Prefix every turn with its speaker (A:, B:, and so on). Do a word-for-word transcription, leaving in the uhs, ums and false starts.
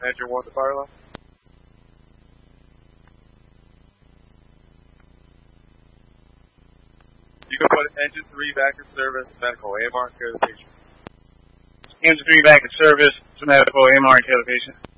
A: Engine one to fire line. You can put engine three back in service, medical A M R, care of the patient.
B: Engine three back in service, medical A M R, care of the patient.